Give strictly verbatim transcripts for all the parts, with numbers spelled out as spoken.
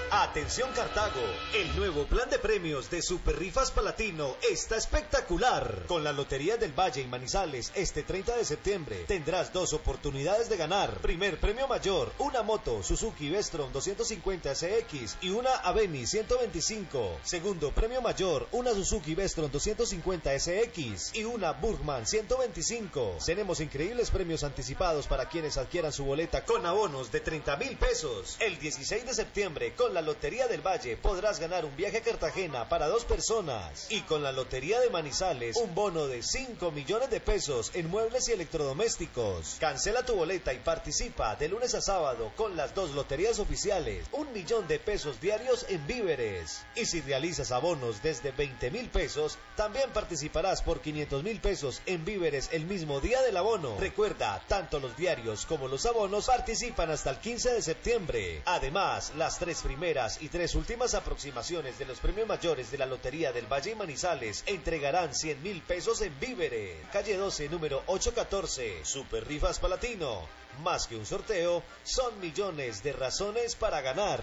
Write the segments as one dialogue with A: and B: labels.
A: Atención Cartago, el nuevo plan de premios de Super Rifas Palatino está espectacular. Con la Lotería del Valle y Manizales este treinta de septiembre tendrás dos oportunidades de ganar. Primer premio mayor, una moto Suzuki Vestron doscientos cincuenta S X y una Aveni ciento veinticinco. Segundo premio mayor, una Suzuki Vestron doscientos cincuenta S X y una Burgman ciento veinticinco. Tenemos increíbles premios anticipados para quienes adquieran su boleta con abonos de treinta mil pesos. El dieciséis de septiembre con la Lotería del Valle podrás ganar un viaje a Cartagena para dos personas y con la Lotería de Manizales un bono de cinco millones de pesos en muebles y electrodomésticos. Cancela tu boleta y participa de lunes a sábado con las dos loterías oficiales, un millón de pesos diarios en víveres. Y si realizas abonos desde veinte mil pesos, también participarás por quinientos mil pesos en víveres el mismo día del abono. Recuerda, tanto los diarios como los abonos participan hasta el quince de septiembre. Además, las tres primeras y tres últimas aproximaciones de los premios mayores de la Lotería del Valle y Manizales entregarán cien mil pesos en víveres. Calle doce, número ochocientos catorce. Super Rifas Palatino. Más que un sorteo, son millones de razones para ganar.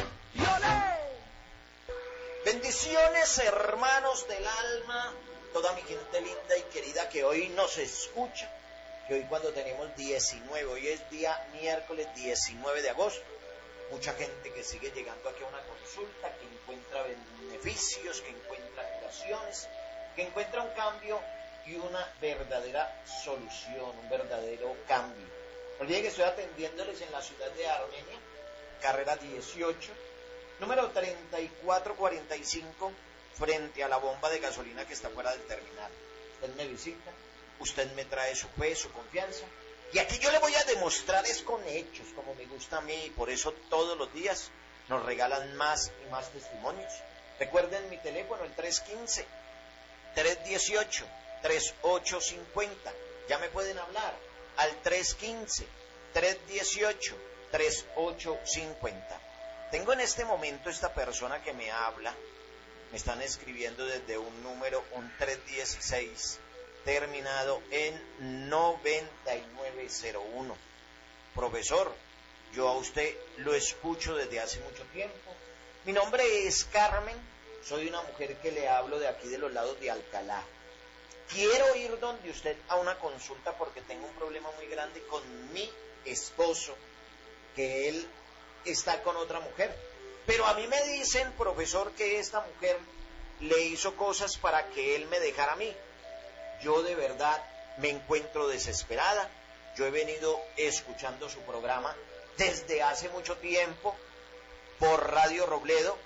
B: Bendiciones, hermanos del alma, toda mi gente linda y querida que hoy nos escucha, que hoy cuando tenemos diecinueve, hoy es día miércoles diecinueve de agosto, mucha gente que sigue llegando aquí a una consulta, que encuentra beneficios, que encuentra curaciones, que encuentra un cambio y una verdadera solución, un verdadero cambio. No olviden que estoy atendiéndoles en la ciudad de Armenia, carrera dieciocho, número treinta y cuatro cuarenta y cinco, frente a la bomba de gasolina que está fuera del terminal. Usted me visita, usted me trae su fe, su confianza, y aquí yo le voy a demostrar es con hechos, como me gusta a mí, y por eso todos los días nos regalan más y más testimonios. Recuerden mi teléfono, el tres uno cinco, tres uno ocho, tres ocho cinco cero. Ya me pueden hablar al tres uno cinco, tres uno ocho, tres ocho cinco cero. Tengo en este momento esta persona que me habla, me están escribiendo desde un número, un tres uno seis, terminado en noventa y nueve cero uno. Profesor, yo a usted lo escucho desde hace mucho tiempo. Mi nombre es Carmen, soy una mujer que le hablo de aquí de los lados de Alcalá. Quiero ir donde usted a una consulta porque tengo un problema muy grande con mi esposo, que él está con otra mujer. Pero a mí me dicen, profesor, que esta mujer le hizo cosas para que él me dejara a mí. Yo de verdad me encuentro desesperada. Yo he venido escuchando su programa desde hace mucho tiempo por Radio Robledo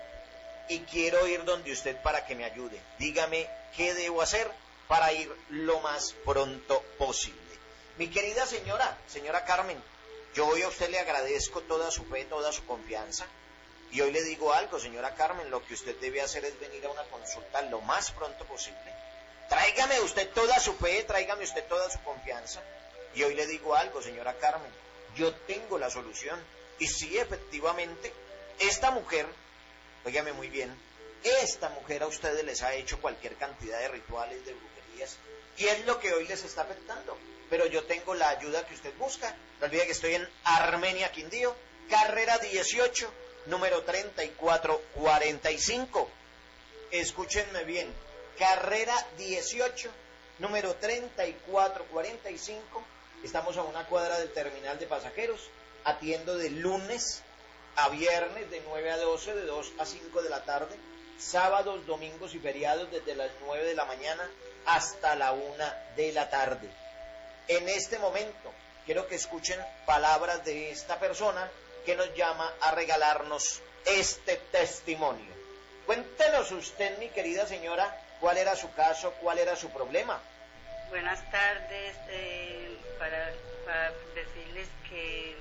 B: y quiero ir donde usted para que me ayude. Dígame qué debo hacer para ir lo más pronto posible. Mi querida señora, señora Carmen, yo hoy a usted le agradezco toda su fe, toda su confianza. Y hoy le digo algo, señora Carmen, lo que usted debe hacer es venir a una consulta lo más pronto posible. Tráigame usted toda su fe, tráigame usted toda su confianza. Y hoy le digo algo, señora Carmen, yo tengo la solución. Y sí, efectivamente, esta mujer, óigame muy bien, esta mujer a ustedes les ha hecho cualquier cantidad de rituales, de brujerías, y es lo que hoy les está afectando. Pero yo tengo la ayuda que usted busca. No olvide que estoy en Armenia, Quindío, carrera dieciocho, número treinta y cuatro cuarenta y cinco. Escúchenme bien, carrera dieciocho, número treinta y cuatro cuarenta y cinco. Estamos a una cuadra del terminal de pasajeros. Atiendo de lunes a viernes de nueve a doce, de dos a cinco de la tarde. Sábados, domingos y feriados desde las nueve de la mañana hasta la una de la tarde. En este momento quiero que escuchen palabras de esta persona que nos llama a regalarnos este testimonio. Cuéntenos usted, mi querida señora, cuál era su caso, cuál era su problema.
C: Buenas tardes, eh, para, para decirles que,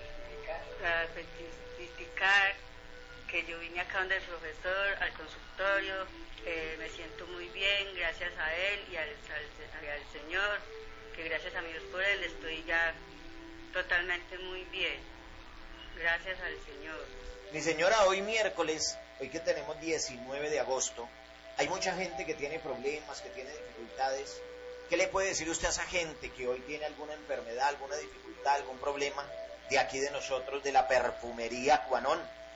C: para certificar que yo vine acá donde el profesor, al consultorio, eh, me siento muy bien, gracias a él y al, al, al Señor, que gracias a Dios por él estoy ya totalmente muy bien, gracias al Señor.
B: Mi señora, hoy miércoles, hoy que tenemos diecinueve de agosto, hay mucha gente que tiene problemas, que tiene dificultades. ¿Qué le puede decir usted a esa gente que hoy tiene alguna enfermedad, alguna dificultad, algún problema de aquí de nosotros, de la perfumería Cuanón?